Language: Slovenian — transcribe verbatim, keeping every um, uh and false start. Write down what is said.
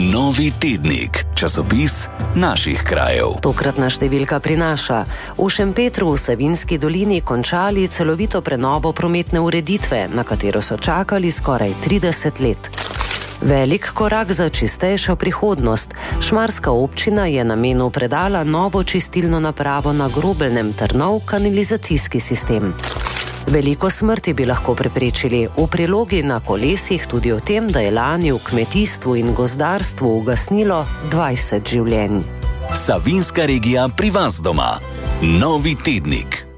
Novi tednik, časopis naših krajev. Tokratna številka prinaša: v Šempetru v Savinjski dolini končali celovito prenovo prometne ureditve, na katero so čakali skoraj trideset let. Velik korak za čistejšo prihodnost. Šmarska občina je namenu predala novo čistilno napravo na Grobelnem ter nov kanalizacijski sistem. Veliko smrti bi lahko preprečili. V prilogi na kolesih tudi o tem, da je lani v kmetijstvu in gozdarstvu ugasnilo dvajset življenj. Savinjska regija pri vas doma. Novi tednik.